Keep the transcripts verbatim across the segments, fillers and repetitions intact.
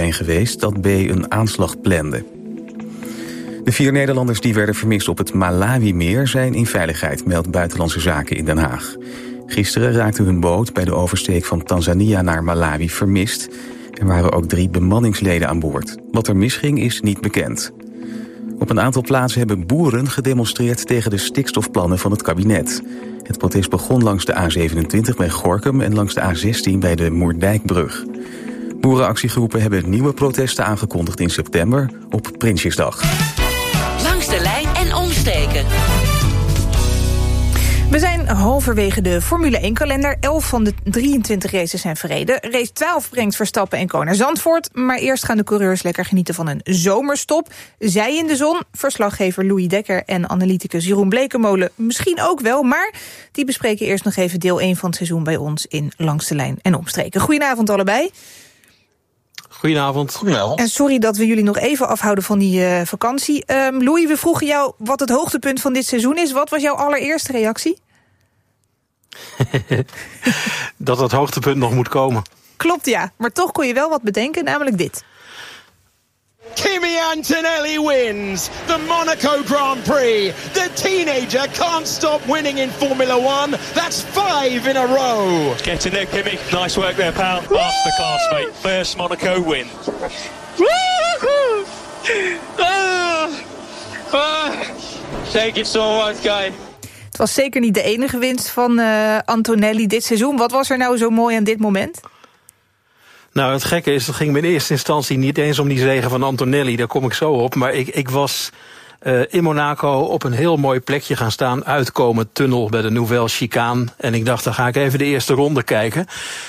zijn geweest dat B een aanslag plande. De vier Nederlanders die werden vermist op het Malawi-meer zijn in veiligheid, meldt Buitenlandse Zaken in Den Haag. Gisteren raakte hun boot bij de oversteek van Tanzania naar Malawi vermist. Er waren ook drie bemanningsleden aan boord. Wat er misging is niet bekend. Op een aantal plaatsen hebben boeren gedemonstreerd tegen de stikstofplannen van het kabinet. Het protest begon langs de A zevenentwintig bij Gorinchem en langs de A zestien bij de Moerdijkbrug. Boerenactiegroepen hebben nieuwe protesten aangekondigd in september op Prinsjesdag. Langs de lijn en omsteken. We zijn halverwege de Formule één-kalender. elf van de drieëntwintig races zijn verreden. Race twaalf brengt Verstappen en Co naar Zandvoort. Maar eerst gaan de coureurs lekker genieten van een zomerstop. Zij in de zon, verslaggever Louis Dekker en analyticus Jeroen Blekemolen misschien ook wel. Maar die bespreken eerst nog even deel één van het seizoen bij ons in Langs de Lijn en Omstreken. Goedenavond allebei. Goedenavond. Goedenavond. En sorry dat we jullie nog even afhouden van die uh, vakantie. Um, Louis, we vroegen jou wat het hoogtepunt van dit seizoen is. Wat was jouw allereerste reactie? Dat het hoogtepunt nog moet komen. Klopt, ja. Maar toch kon je wel wat bedenken, namelijk dit. Kimi Antonelli wins the Monaco Grand Prix. The teenager can't stop winning in Formula One. That's five in a row. Get in there, Kimi. Nice work there, pal. Past the class, mate. First Monaco win. ah, ah. Thank you so much, guy. Het was zeker niet de enige winst van uh, Antonelli dit seizoen. Wat was er nou zo mooi aan dit moment? Nou, het gekke is, het ging me in eerste instantie niet eens om die zege van Antonelli. Daar kom ik zo op. Maar ik, ik was uh, in Monaco op een heel mooi plekje gaan staan. Uitkomen tunnel bij de Nouvelle Chicane. En ik dacht, dan ga ik even de eerste ronde kijken.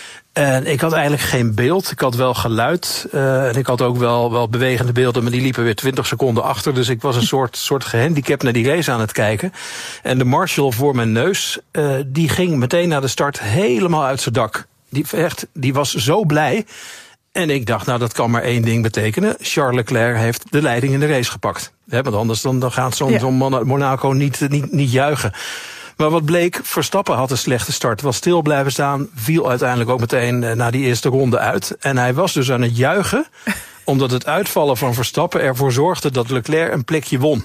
En ik had eigenlijk geen beeld. Ik had wel geluid. Uh, en ik had ook wel, wel bewegende beelden. Maar die liepen weer twintig seconden achter. Dus ik was een soort, soort gehandicapt naar die race aan het kijken. En de Marshal voor mijn neus, uh, die ging meteen na de start helemaal uit zijn dak. Die, echt, die was zo blij. En ik dacht, nou, dat kan maar één ding betekenen. Charles Leclerc heeft de leiding in de race gepakt. He, want anders dan, dan gaat zo'n ja. zo'n Monaco niet, niet, niet juichen. Maar wat bleek, Verstappen had een slechte start. Was stil blijven staan, viel uiteindelijk ook meteen uh, na die eerste ronde uit. En hij was dus aan het juichen, omdat het uitvallen van Verstappen ervoor zorgde dat Leclerc een plekje won.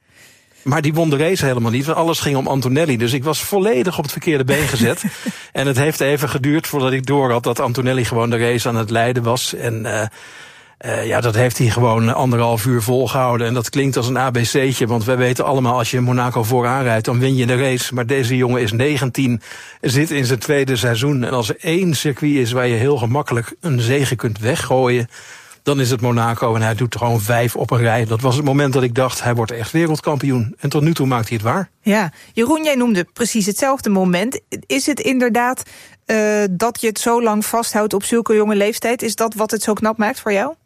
Maar die won de race helemaal niet, want alles ging om Antonelli. Dus ik was volledig op het verkeerde been gezet. En het heeft even geduurd voordat ik door had dat Antonelli gewoon de race aan het leiden was. En uh, uh, ja, dat heeft hij gewoon anderhalf uur volgehouden. En dat klinkt als een A B C'tje, want wij weten allemaal, als je in Monaco vooraan rijdt, dan win je de race. Maar deze jongen is negentien, zit in zijn tweede seizoen. En als er één circuit is waar je heel gemakkelijk een zege kunt weggooien, dan is het Monaco en hij doet er gewoon vijf op een rij. Dat was het moment dat ik dacht, hij wordt echt wereldkampioen. En tot nu toe maakt hij het waar. Ja, Jeroen, jij noemde precies hetzelfde moment. Is het inderdaad uh, dat je het zo lang vasthoudt op zulke jonge leeftijd? Is dat wat het zo knap maakt voor jou?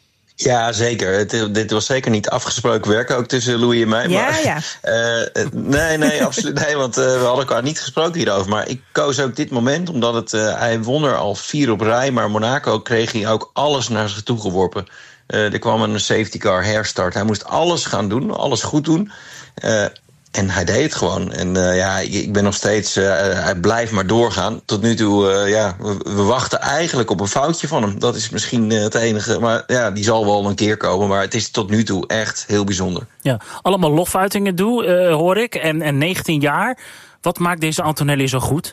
Ja, zeker. Het, dit was zeker niet afgesproken werk ook tussen Louis en mij. Ja, maar, ja. Uh, nee, nee, absoluut. Nee, want uh, we hadden elkaar niet gesproken hierover. Maar ik koos ook dit moment, omdat het, uh, hij won er al vier op rij. Maar Monaco kreeg hij ook alles naar zich toe geworpen. Uh, er kwam een safety car herstart. Hij moest alles gaan doen, alles goed doen. Uh, En hij deed het gewoon. En uh, ja, ik ben nog steeds... Uh, hij blijft maar doorgaan. Tot nu toe, uh, ja, we, we wachten eigenlijk op een foutje van hem. Dat is misschien uh, het enige. Maar ja, die zal wel een keer komen. Maar het is tot nu toe echt heel bijzonder. Ja, allemaal lofuitingen doe, uh, hoor ik. En, en negentien jaar. Wat maakt deze Antonelli zo goed?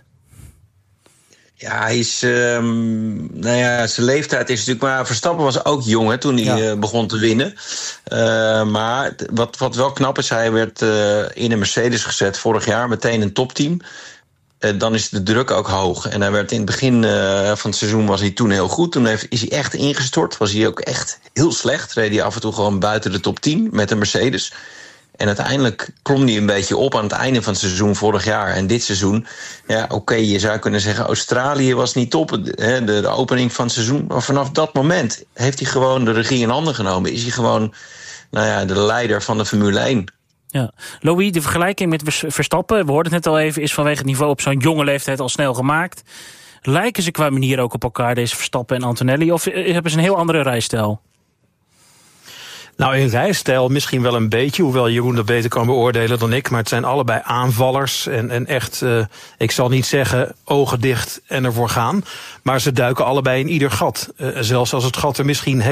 Ja, hij is... Um, nou ja, zijn leeftijd is natuurlijk... Maar Verstappen was ook jong, hè, toen hij ja. uh, begon te winnen. Uh, maar wat, wat wel knap is... Hij werd uh, in een Mercedes gezet vorig jaar. Meteen een topteam. Uh, dan is de druk ook hoog. En hij werd in het begin uh, van het seizoen... was hij toen heel goed. Toen heeft, is hij echt ingestort. Was hij ook echt heel slecht. Reed hij af en toe gewoon buiten de top tien met een Mercedes. En uiteindelijk klom hij een beetje op aan het einde van het seizoen vorig jaar. En dit seizoen, ja, oké, okay, je zou kunnen zeggen... Australië was niet top, hè, de, de opening van het seizoen. Maar vanaf dat moment heeft hij gewoon de regie in handen genomen. Is hij gewoon, nou ja, de leider van de Formule één. Ja. Louis, de vergelijking met Verstappen, we hoorden het net al even... is vanwege het niveau op zo'n jonge leeftijd al snel gemaakt. Lijken ze qua manier ook op elkaar, deze Verstappen en Antonelli? Of hebben ze een heel andere rijstijl? Nou, in rijstijl misschien wel een beetje, hoewel Jeroen dat beter kan beoordelen dan ik. Maar het zijn allebei aanvallers en, en echt, uh, ik zal niet zeggen ogen dicht en ervoor gaan. Maar ze duiken allebei in ieder gat. Uh, zelfs als het gat er misschien